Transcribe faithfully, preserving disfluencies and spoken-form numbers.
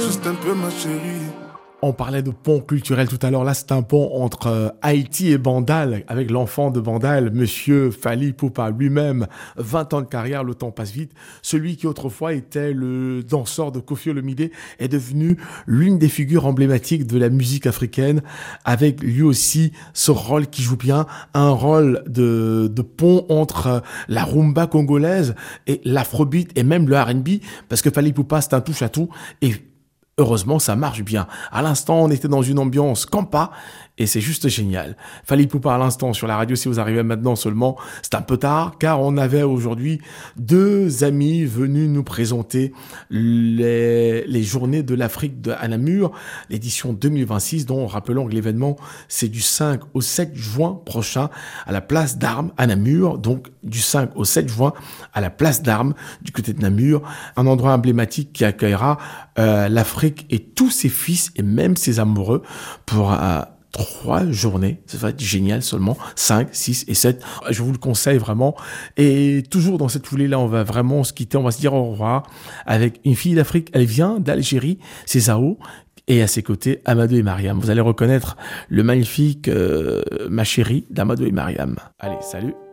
juste un peu ma chérie. On parlait de pont culturel tout à l'heure. Là, c'est un pont entre euh, Haïti et Bandal, avec l'enfant de Bandal, Monsieur Fally Ipupa lui-même. vingt ans de carrière, le temps passe vite. Celui qui autrefois était le danseur de Koffi Olomide est devenu l'une des figures emblématiques de la musique africaine, avec lui aussi ce rôle qui joue bien, un rôle de, de pont entre la rumba congolaise et l'afrobeat et même le R and B, parce que Fally Ipupa, c'est un touche-à-tout. Et heureusement, ça marche bien. À l'instant, on était dans une ambiance Campa et c'est juste génial. Fally Ipupa à l'instant sur la radio, si vous arrivez maintenant seulement, c'est un peu tard car on avait aujourd'hui deux amis venus nous présenter les, les journées de l'Afrique de, à Namur, l'édition deux mille vingt-six, dont rappelons que l'événement c'est du cinq au sept juin prochain à la place d'Armes à Namur, donc du cinq au sept juin à la place d'Armes du côté de Namur, un endroit emblématique qui accueillera euh, l'Afrique et tous ses fils et même ses amoureux pour euh, trois journées. Ça va être génial seulement. cinq, six et sept. Je vous le conseille vraiment. Et toujours dans cette foulée-là, on va vraiment se quitter. On va se dire au revoir avec une fille d'Afrique. Elle vient d'Algérie. C'est Zao. Et à ses côtés, Amadou et Mariam. Vous allez reconnaître le magnifique euh, Ma Chérie d'Amadou et Mariam. Allez, salut.